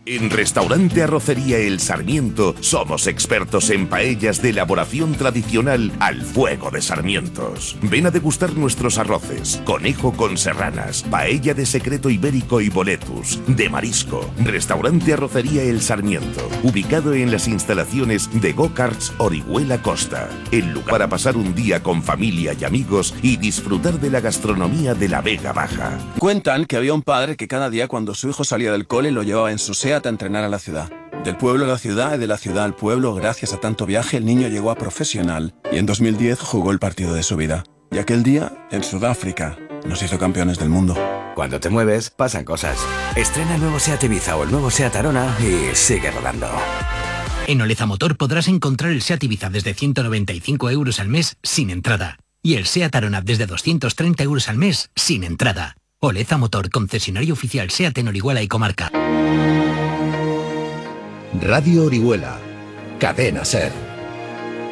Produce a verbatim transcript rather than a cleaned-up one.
En Restaurante Arrocería El Sarmiento somos expertos en paellas de elaboración tradicional al fuego de sarmientos. Ven a degustar nuestros arroces, conejo con serranas, paella de secreto ibérico y boletus, de marisco. Restaurante Arrocería El Sarmiento, ubicado en las instalaciones de Go-Karts Orihuela Costa. El lugar para pasar un día con familia y amigos y disfrutar de la gastronomía de la Vega Baja. Cuentan que había un padre que cada día cuando su hijo salía del cole lo llevaba en su SEAT a entrenar a la ciudad. Del pueblo a la ciudad y de la ciudad al pueblo, gracias a tanto viaje, el niño llegó a profesional y en dos mil diez jugó el partido de su vida. Y aquel día, en Sudáfrica, nos hizo campeones del mundo. Cuando te mueves, pasan cosas. Estrena el nuevo SEAT Ibiza o el nuevo SEAT Arona y sigue rodando. En Oleza Motor podrás encontrar el SEAT Ibiza desde ciento noventa y cinco euros al mes sin entrada. Y el SEAT Arona desde doscientos treinta euros al mes sin entrada. Oleza Motor, concesionario oficial SEAT en Orihuela y comarca. Radio Orihuela, Cadena SER.